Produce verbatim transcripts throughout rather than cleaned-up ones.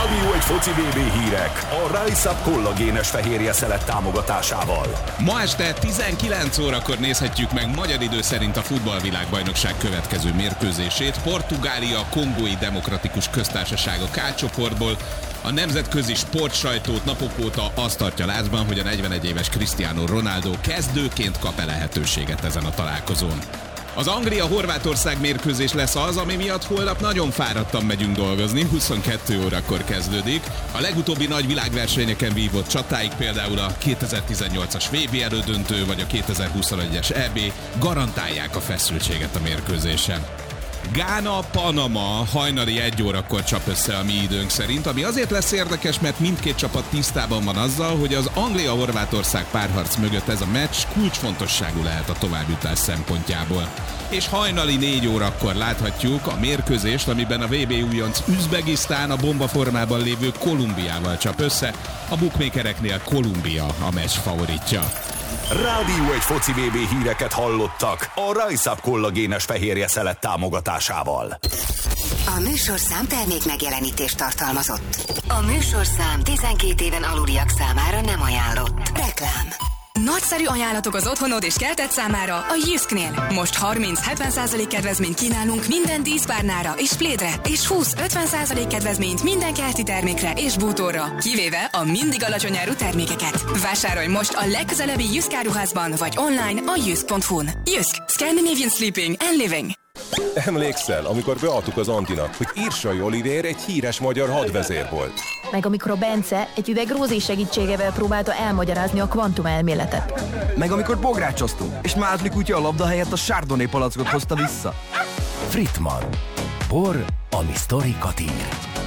Rádió egy foci vé bé hírek a Rise Up kollagénes fehérje szelet támogatásával. Ma este tizenkilenc órakor nézhetjük meg magyar idő szerint a futballvilágbajnokság következő mérkőzését. Portugália, Kongói Demokratikus Köztársaság a K csoportból. A nemzetközi sportsajtót napok óta azt tartja lázban, hogy a negyvenegy éves Cristiano Ronaldo kezdőként kap-e lehetőséget ezen a találkozón. Az Anglia-Horvátország mérkőzés lesz az, ami miatt holnap nagyon fáradtan megyünk dolgozni, huszonkettő órakor kezdődik. A legutóbbi nagy világversenyeken vívott csatáig, például a kétezer-tizennyolcas vé bé elődöntő vagy a kétezer-huszonegyes é bé garantálják a feszültséget a mérkőzésen. Gána, Panama hajnali egy órakor csap össze a mi időnk szerint, ami azért lesz érdekes, mert mindkét csapat tisztában van azzal, hogy az Anglia-Horvátország párharc mögött ez a meccs kulcsfontosságú lehet a továbbjutás szempontjából. És hajnali négy órakor láthatjuk a mérkőzést, amiben a vé bé újonc Üzbegisztán a bombaformában lévő Kolumbiával csap össze, a bookmakereknél Kolumbia a meccs favoritja. Rádió egy foci vé bé híreket hallottak a Rise Up kollagénes fehérje szelet támogatásával. A műsorszám termék megjelenítést tartalmazott. A műsorszám tizenkét éven aluliak számára nem ajánlott. Reklám. Nagyszerű ajánlatok az otthonod és kerted számára a Jysknél. Most harminc-hetven százalék kedvezményt kínálunk minden díszpárnára és plédre, és húsz-ötven százalék kedvezményt minden kerti termékre és bútorra, kivéve a mindig alacsony árú termékeket. Vásárolj most a legközelebbi Jysk áruházban vagy online a jysk pont hu-n. Jysk. Scandinavian Sleeping and Living. Emlékszel, amikor beadtuk az Antinak, hogy Irsai Olivér egy híres magyar hadvezér volt? Meg amikor a Bence egy üveg rózé segítségével próbálta elmagyarázni a kvantumelméletet. Meg amikor bográcsoztunk, és Mázli kutya a labda helyett a Chardonnay palackot hozta vissza. Fritman. Bor, ami sztorikat ír.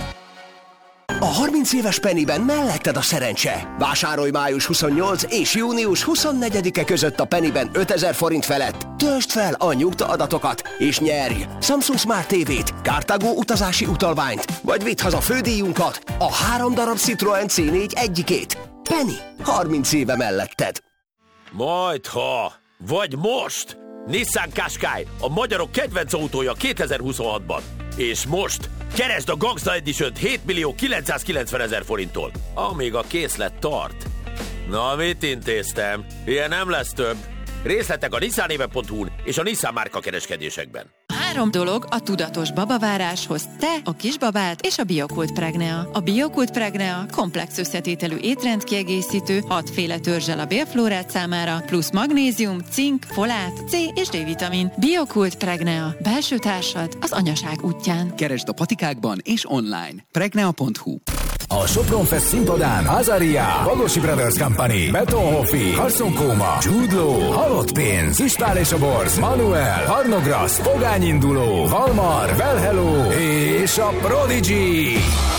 A harminc éves Pennyben melletted a szerencse. Vásárolj május huszonnyolcadika és június huszonnegyedike között a Pennyben ötezer forint felett. Töltsd fel a nyugta adatokat, és nyerj Samsung Smart té vét, Cartago utazási utalványt, vagy vidd haza fődíjunkat, a három darab Citroen cé négy egyikét. Penny, harminc éve melletted. Majdha, vagy most! Nissan Qashqai, a magyarok kedvenc autója kétezer-huszonhatban. És most keresd a Gangsta Edition-t hét millió kilencszázkilencvenezer forinttól, amíg a készlet tart. Na, mit intéztem? Ilyen nem lesz több. Részletek a nissanéve pont hu-n és a Nissan márka kereskedésekben. Három dolog a tudatos babaváráshoz: te, a kisbabád és a Biokult Pregnea. A Biokult Pregnea komplex összetételű étrendkiegészítő, hatféle törzsel a bélflórát számára, plusz magnézium, cink, folát, C és D-vitamin. Biokult Pregnea. Belső társad az anyaság útján. Keresd a patikákban és online. pregnea pont hu. A Sopron Fest színpadán Azaria, Bagosi Brothers Company, Betonhoffi, Carson Koma, Jude Law, Halott Pénz, Ispál és a Borz, Manuel, Harnograsz, Pogány Induló, Valmar, Well Hello és a Prodigy.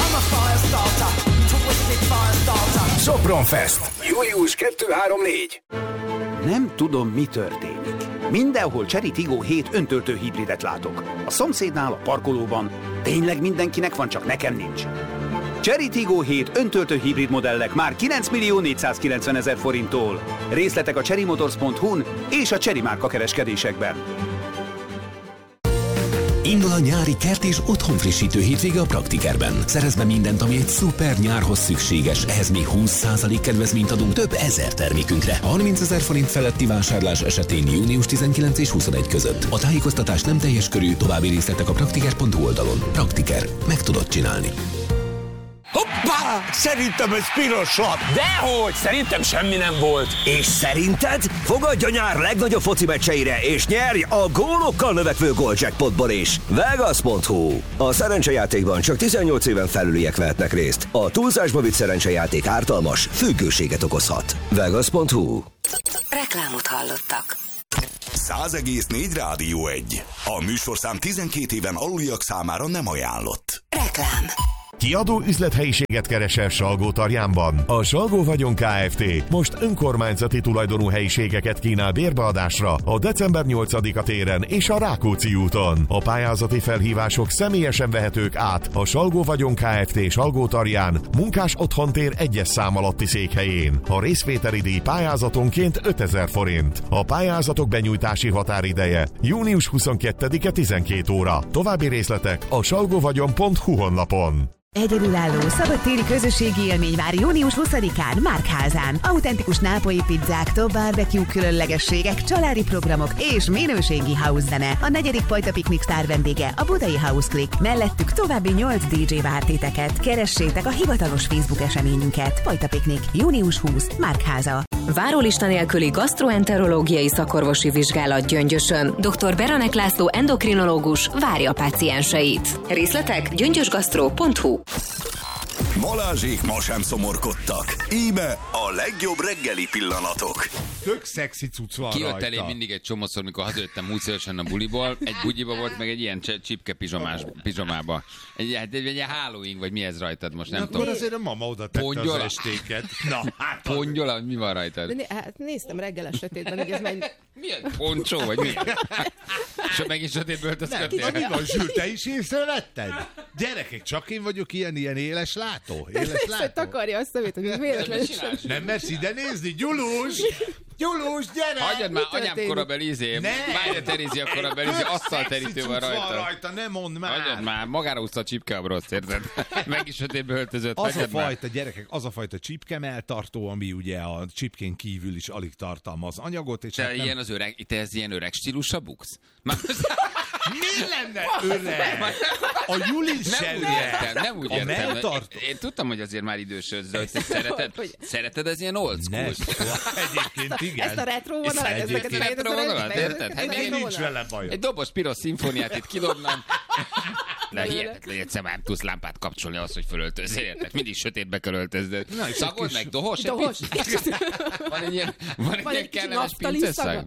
Sopron Fest. július kettő három négy. Nem tudom, mi történik. Mindenhol Chery Tiggo hét öntöltő hibridet látok. A szomszédnál, a parkolóban. Tényleg mindenkinek van, csak nekem nincs. Chery Tiggo hét öntöltő hibrid modellek már kilenc millió négyszázkilencvenezer forinttól. Részletek a cherry motors pont hu-n és a Chery márka kereskedésekben. Indul a nyári kert és otthonfrissítő hétvége a Praktikerben. Szerezd be mindent, ami egy szuper nyárhoz szükséges. Ehhez még húsz százalék kedvezményt adunk több ezer termékünkre. harmincezer forint feletti vásárlás esetén június tizenkilenc és huszonegy között. A tájékoztatás nem teljes körű, további részletek a praktiker pont hu oldalon. Praktiker. Meg tudod csinálni. Hoppá! Szerintem ez piros lap. Dehogy! Szerintem semmi nem volt. És szerinted? Fogadj a nyár legnagyobb foci meccseire, és nyerj a gólokkal növekvő Goldjackpotból is. Vegas pont hu. A szerencsejátékban csak tizennyolc éven felüliek vehetnek részt. A túlzásba vitt szerencsejáték ártalmas, függőséget okozhat. Vegas pont hu. Reklámot hallottak. száz egész négy Rádió egy. A műsorszám tizenkét éven aluliak számára nem ajánlott. Reklám. Kiadó üzlethelyiséget keresel Salgótarjánban? A Salgó Vagyon Kft. most önkormányzati tulajdonú helyiségeket kínál bérbeadásra a december nyolcadika téren és a Rákóczi úton. A pályázati felhívások személyesen vehetők át a Salgó Vagyon Kft. Salgótarján Munkás Otthontér egyes szám alatti székhelyén. A részvételi díj pályázatonként ötezer forint. A pályázatok benyújtási határideje június huszonkettedike tizenkét óra. További részletek a salgóvagyon pont hu honlapon. Egyedülálló szabadtéri közösségi élmény vár június huszadikán Márkházán. Autentikus nápolyi pizzák, top barbecue különlegességek, családi programok és minőségi house zene. A negyedik Pajta Piknik sztár vendége a budai House Click. Mellettük további nyolc dé dzsé vár titeket. Keressétek a hivatalos Facebook eseményünket. Pajta Piknik. június huszadika. Márkháza. Várólista nélküli gasztroenterológiai szakorvosi vizsgálat Gyöngyösön. doktor Beranek László endokrinológus várja a pácienseit. Részletek gyöngyösgasztró pont hu. Balázsék ma sem szomorkodtak. Íme a legjobb reggeli pillanatok. Tök szexi cucc van Kijött rajta. elém mindig egy csomószor, mikor hazajöttem húsz évesen a buliból, egy bugyiba volt, meg egy ilyen csipke pizsomás, pizsomába. Egy, egy, egy, egy Halloween, vagy mi ez rajtad most, nem Na, tudom. akkor azért a mama oda tette Pongyola? az estéket. Na, hát Pongyola, mi van rajtad? De né, hát néztem reggel sötétben, hogy ez menj... Milyen poncsó, vagy mi? És megint sötétből öltözködtél? Nem, mi van, Zsül, te is észrevetted? Gyerekek, csak én vagyok ilyen, ilyen éles látó? Éles látó? Takarja a szemét, hogy ez véletlenül sem. Nem mersz ide nézni? Gyulus! Gyulus, gyere! Hagyjad már, anyám korabeli izé. Várja, Terézi a korabeli izé, asztalterítő van rajta. rajta, nem mondd már! Hagyjad már, magára úszta a csipke a broszt, érted? Meg is sötétbe öltözött, Az a hagyjad már. fajta, gyerekek, az a fajta csipkemeltartó, ami ugye a csipkén kívül is alig tartalmaz anyagot. És Te hát nem... ilyen az öreg, te ez ilyen öreg stílusra buksz? Már... Mi lenne öreg? A Julin Nem úgy értem, nem úgy a értem. melltartó. Én, én tudtam, hogy azért már idősödsz, de hogy te szereted, szereted ez ilyen old school? Egyébként igen. Ezt a retro vonalat, ezt Egyébként retro vonalat, érted? Hát én nincs vele bajom. Egy dobos piros szimfóniát itt kidobnám. De hihetetlen, egyszer már tudsz lámpát kapcsolni ahhoz, hogy fölöltözzél, érted? Mindig sötétbe kell öltöznöd. Szagod kis... meg, dohos? Dohos. Van egy ilyen, van egy van ilyen egy kellemes pinceszag?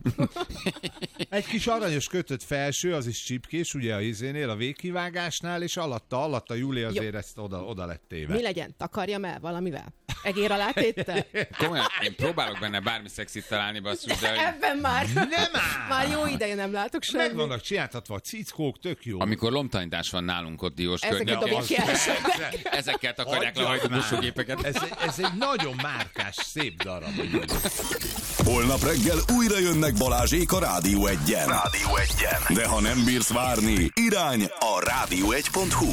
Egy kis aranyos kötött felső, az is csipkés, ugye a izénél, a végkivágásnál, és alatta, alatta Júli azért Jó. ezt oda, oda lett téve. Mi legyen? Takarjam el valamivel? Egér alá téttel? Komolyan, én próbálok benne bármi szexit találni, basszus, de... Ebben már. Nem áll! Már jó ideje nem látok semmit. Meg vannak csináltatva a cickók, tök jó. Amikor lomtanítás van nálunk ott Diós környéken. Ezekkel takarják le a hajtóbuszógépeket. Ez, ez egy nagyon márkás, szép darab. Holnap reggel újra jönnek Balázsék a Rádió egyen. Rádió egyen. De ha nem bírsz várni, irány a rádió egy pont hu.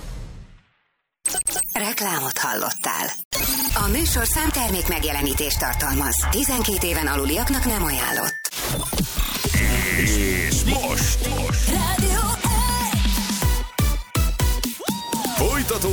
Reklámot hallottál. A műsorszám termék megjelenítést tartalmaz. tizenkét éven aluliaknak nem ajánlott. És most! most. Rádió